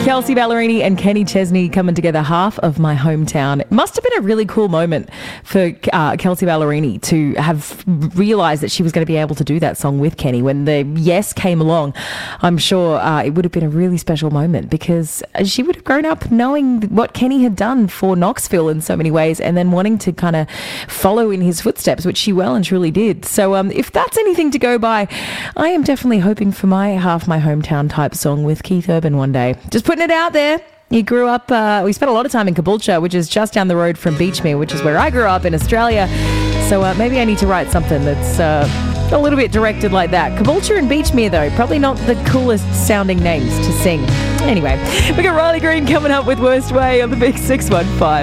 Kelsey Ballerini and Kenny Chesney coming together, Half of My Hometown. It must have been a really cool moment for Kelsey Ballerini to have realised that she was going to be able to do that song with Kenny. When the yes came along, I'm sure it would have been a really special moment, because she would have grown up knowing what Kenny had done for Knoxville in so many ways, and then wanting to kind of follow in his footsteps, which she well and truly did. So if that's anything to go by, I am definitely hoping for my Half My Hometown type song with Keith Urban one day. Just putting it out there. You grew up, we spent a lot of time in Caboolture, which is just down the road from Beachmere, which is where I grew up in Australia. So maybe I need to write something that's a little bit directed like that. Caboolture and Beachmere, though, probably not the coolest sounding names to sing. Anyway, we got Riley Green coming up with Worst Way on the Big 615.